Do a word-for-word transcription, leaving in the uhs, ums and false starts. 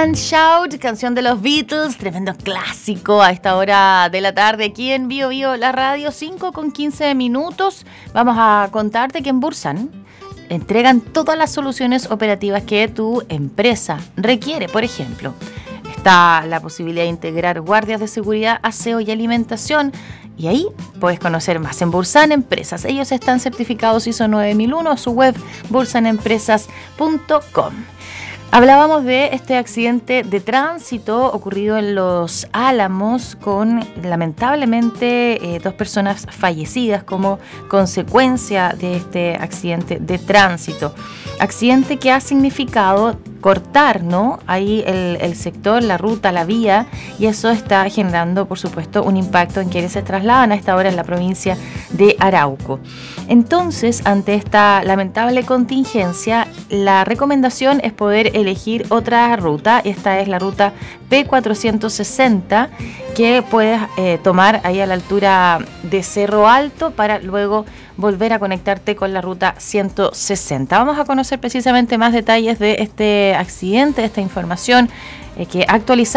and Shout, canción de los Beatles, tremendo clásico a esta hora de la tarde aquí en Bio Bio, la radio, cinco con quince minutos. Vamos a contarte que en Bursan entregan todas las soluciones operativas que tu empresa requiere. Por ejemplo, está la posibilidad de integrar guardias de seguridad, aseo y alimentación. Y ahí puedes conocer más en Bursan Empresas. Ellos están certificados I S O nueve mil uno, su web bursan empresas punto com. Hablábamos de este accidente de tránsito ocurrido en Los Álamos con lamentablemente eh, dos personas fallecidas como consecuencia de este accidente de tránsito. Accidente que ha significado cortar, ¿no? Ahí el, el sector, la ruta, la vía, y eso está generando, por supuesto, un impacto en quienes se trasladan a esta hora en la provincia de Arauco. Entonces, ante esta lamentable contingencia, la recomendación es poder elegir otra ruta. Esta es la ruta P cuatrocientos sesenta, que puedes eh, tomar ahí a la altura de Cerro Alto para luego volver a conectarte con la ruta ciento sesenta. Vamos a conocer precisamente más detalles de este accidente, de esta información eh, que actualizamos